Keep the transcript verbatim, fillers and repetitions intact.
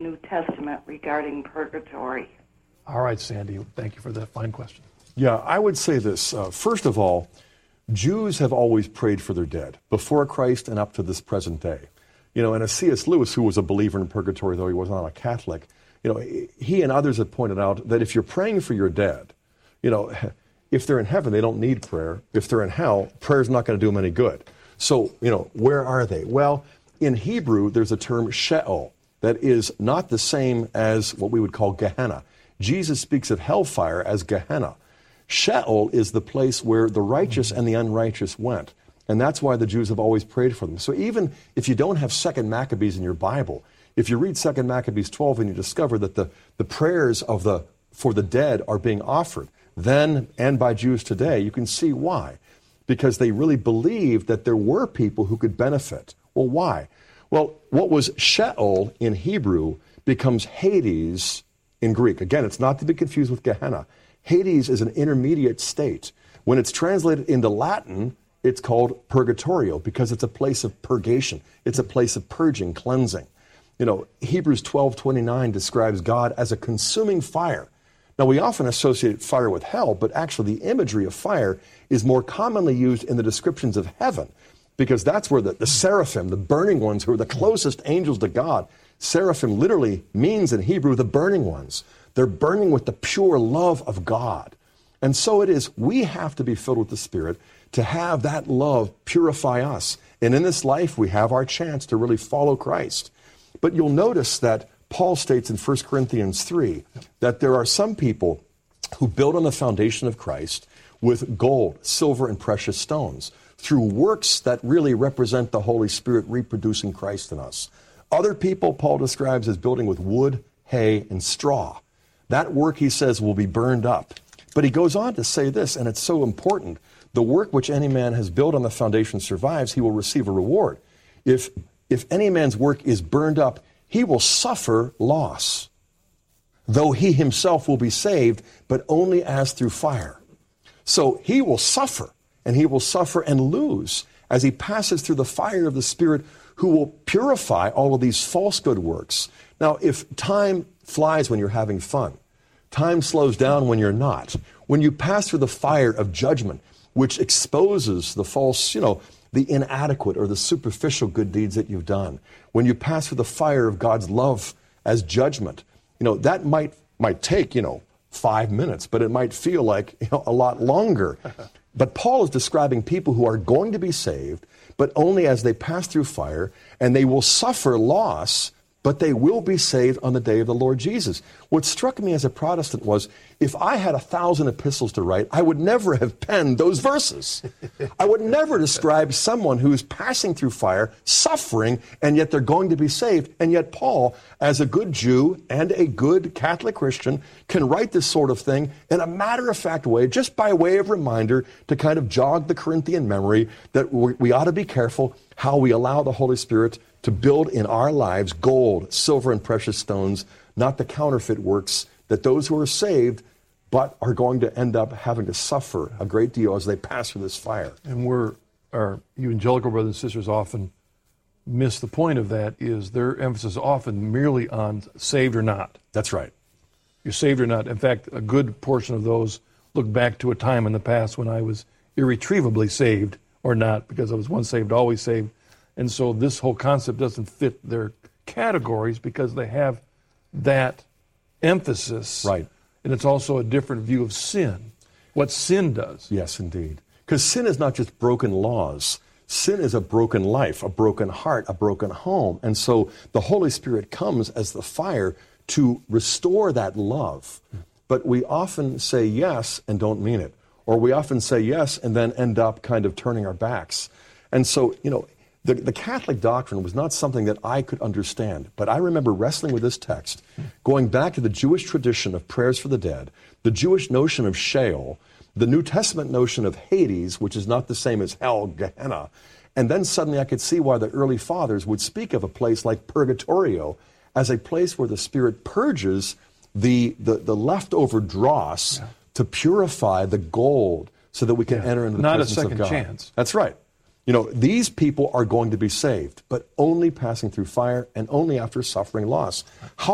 New Testament regarding purgatory? All right, Sandy, thank you for that fine question. Yeah, I would say this. Uh, first of all, Jews have always prayed for their dead, before Christ and up to this present day. You know, and as C S Lewis, who was a believer in purgatory, though he was not a Catholic, you know, he and others have pointed out that if you're praying for your dead, you know, if they're in heaven, they don't need prayer. If they're in hell, prayer's not going to do them any good. So, you know, where are they? Well, in Hebrew, there's a term Sheol that is not the same as what we would call Gehenna. Jesus speaks of hellfire as Gehenna. Sheol is the place where the righteous and the unrighteous went. And that's why the Jews have always prayed for them. So even if you don't have Second Maccabees in your Bible, if you read Second Maccabees twelve and you discover that the, the prayers of the for the dead are being offered, then and by Jews today, you can see why. Because they really believed that there were people who could benefit. Well, why? Well, what was Sheol in Hebrew becomes Hades in Greek. Again, it's not to be confused with Gehenna. Hades is an intermediate state. When it's translated into Latin, it's called purgatorio because it's a place of purgation. It's a place of purging, cleansing. You know, Hebrews twelve twenty-nine describes God as a consuming fire. Now, we often associate fire with hell, but actually the imagery of fire is more commonly used in the descriptions of heaven because that's where the, the seraphim, the burning ones who are the closest angels to God, seraphim literally means in Hebrew the burning ones. They're burning with the pure love of God. And so it is, we have to be filled with the Spirit to have that love purify us. And in this life, we have our chance to really follow Christ. But you'll notice that Paul states in First Corinthians three that there are some people who build on the foundation of Christ with gold, silver, and precious stones through works that really represent the Holy Spirit reproducing Christ in us. Other people, Paul describes as building with wood, hay, and straw. That work, he says, will be burned up. But he goes on to say this, and it's so important. The work which any man has built on the foundation survives, he will receive a reward. If, if any man's work is burned up, he will suffer loss, though he himself will be saved, but only as through fire. So he will suffer, and he will suffer and lose as he passes through the fire of the Spirit who will purify all of these false good works. Now, if time flies when you're having fun, time slows down when you're not. When you pass through the fire of judgment, which exposes the false, you know, the inadequate or the superficial good deeds that you've done. When you pass through the fire of God's love as judgment, you know, that might might take, you know, five minutes, but it might feel like, you know, a lot longer. But Paul is describing people who are going to be saved, but only as they pass through fire, and they will suffer loss, but they will be saved on the day of the Lord Jesus. What struck me as a Protestant was, if I had a thousand epistles to write, I would never have penned those verses. I would never describe someone who's passing through fire, suffering, and yet they're going to be saved. And yet Paul, as a good Jew and a good Catholic Christian, can write this sort of thing in a matter-of-fact way, just by way of reminder to kind of jog the Corinthian memory that we, we ought to be careful how we allow the Holy Spirit to build in our lives gold, silver, and precious stones, not the counterfeit works that those who are saved but are going to end up having to suffer a great deal as they pass through this fire. And we're, our evangelical brothers and sisters often miss the point of that, is their emphasis often merely on saved or not. That's right. You're saved or not. In fact, a good portion of those look back to a time in the past when I was irretrievably saved or not, because I was once saved, always saved. And so this whole concept doesn't fit their categories because they have that emphasis. Right. And it's also a different view of sin, what sin does. Yes, indeed. Because sin is not just broken laws. Sin is a broken life, a broken heart, a broken home. And so the Holy Spirit comes as the fire to restore that love. But we often say yes and don't mean it. Or we often say yes and then end up kind of turning our backs. And so, you know, The, the Catholic doctrine was not something that I could understand, but I remember wrestling with this text, going back to the Jewish tradition of prayers for the dead, the Jewish notion of Sheol, the New Testament notion of Hades, which is not the same as hell, Gehenna, and then suddenly I could see why the early fathers would speak of a place like Purgatorio as a place where the Spirit purges the, the, the leftover dross yeah. to purify the gold so that we can yeah. enter into the not presence of God. Not a second chance. That's right. You know, these people are going to be saved, but only passing through fire and only after suffering loss. How